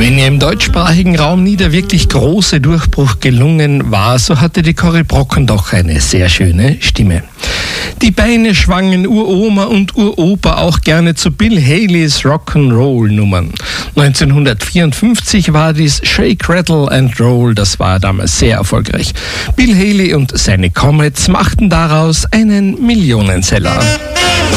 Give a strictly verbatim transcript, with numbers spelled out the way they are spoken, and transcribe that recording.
Wenn ihr im deutschsprachigen Raum nie der wirklich große Durchbruch gelungen war, so hatte die Corrie Brocken doch eine sehr schöne Stimme. Die Beine schwangen Uroma und Uropa auch gerne zu Bill Haleys Rock'n'Roll-Nummern. neunzehnhundertvierundfünfzig war dies Shake, Rattle and Roll, das war damals sehr erfolgreich. Bill Haley und seine Comets machten daraus einen Millionenseller.